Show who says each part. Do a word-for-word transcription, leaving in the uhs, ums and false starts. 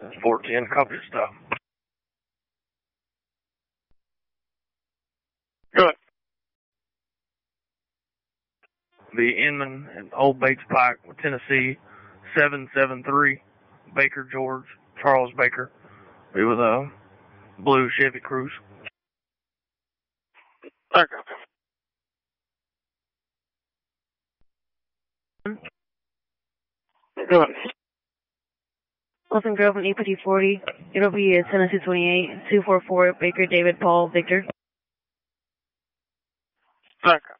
Speaker 1: four ten, copy stop.
Speaker 2: Good.
Speaker 1: The Inman and Old Bates Pike, Tennessee, seven seven three, Baker George, Charles Baker. Be with a blue Chevy Cruze.
Speaker 2: Okay. Good.
Speaker 3: Wilson Grove and E P D forty. It'll be Tennessee twenty-eight, two four four, Baker David Paul Victor.
Speaker 2: Okay.